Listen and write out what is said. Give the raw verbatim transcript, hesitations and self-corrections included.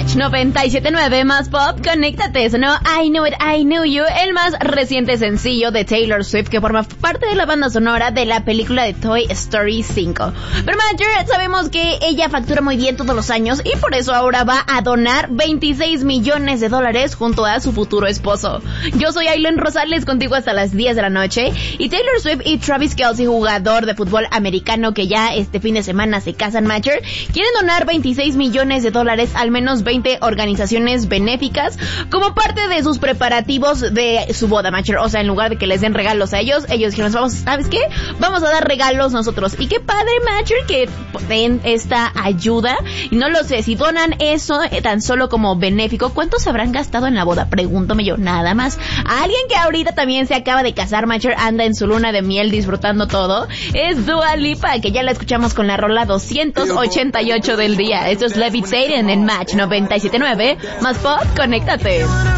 Match noventa y siete punto nueve más pop, conéctate, sonó I Knew It, I Knew You, el más reciente sencillo de Taylor Swift que forma parte de la banda sonora de la película de Toy Story cinco. Pero Major, sabemos que ella factura muy bien todos los años y por eso ahora va a donar veintiséis millones de dólares junto a su futuro esposo. Yo soy Aileen Rosales, contigo hasta las diez de la noche, y Taylor Swift y Travis Kelce, jugador de fútbol americano que ya este fin de semana se casan, Major, quieren donar veintiséis millones de dólares al menos veinte organizaciones benéficas como parte de sus preparativos de su boda, Major. O sea, en lugar de que les den regalos a ellos, ellos dijeron, vamos, ¿sabes qué? Vamos a dar regalos nosotros. Y qué padre, Major, que den esta ayuda. Y no lo sé, si donan eso eh, tan solo como benéfico, ¿cuánto se habrán gastado en la boda? Pregúntame yo, nada más. A alguien que ahorita también se acaba de casar, Major, anda en su luna de miel disfrutando todo, es Dua Lipa, que ya la escuchamos con la rola doscientos ochenta y ocho del día. Esto es Levitating en Match noventa y siete punto nueve más pop, conéctate.